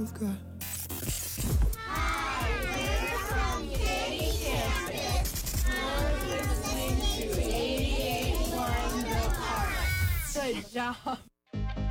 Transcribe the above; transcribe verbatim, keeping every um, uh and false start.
you've got. Hi, we're from Katy Campus. We're listening to eighty-eight point one The Park. Good job.